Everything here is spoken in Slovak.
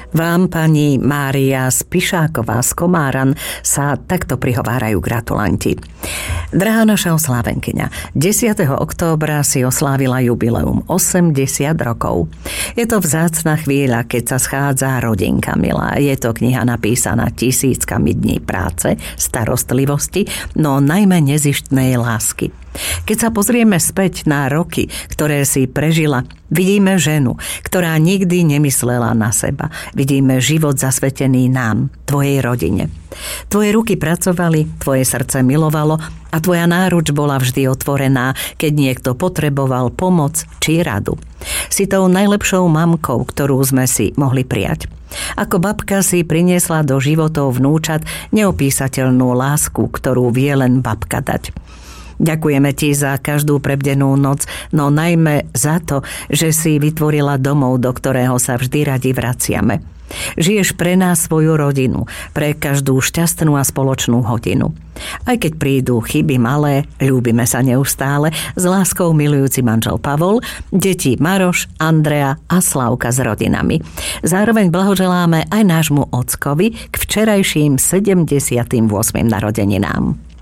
Vám, pani Mária Spišáková z Komáran, sa takto prihovárajú gratulanti. Drahá naša oslávenkyňa, 10. októbra si oslávila jubileum 80 rokov. Je to vzácna chvíľa, keď sa schádza rodinka milá. Je to kniha napísaná tisíckami dní práce, starostlivosti, no najmä nezištnej lásky. Keď sa pozrieme späť na roky, ktoré si prežila, vidíme ženu, ktorá nikdy nemyslela na seba. Vidíme život zasvetený nám, tvojej rodine. Tvoje ruky pracovali, tvoje srdce milovalo a tvoja náruč bola vždy otvorená, keď niekto potreboval pomoc či radu. Si tou najlepšou mamkou, ktorú sme si mohli prijať. Ako babka si priniesla do životov vnúčat neopísateľnú lásku, ktorú vie len babka dať. Ďakujeme ti za každú prebdenú noc, no najmä za to, že si vytvorila domov, do ktorého sa vždy radi vraciame. Žiješ pre nás svoju rodinu, pre každú šťastnú a spoločnú hodinu. Aj keď prídu chyby malé, ľúbime sa neustále, s láskou milujúci manžel Pavol, deti Maroš, Andrea a Slavka s rodinami. Zároveň blahoželáme aj nášmu ockovi k včerajším 78. narodeninám.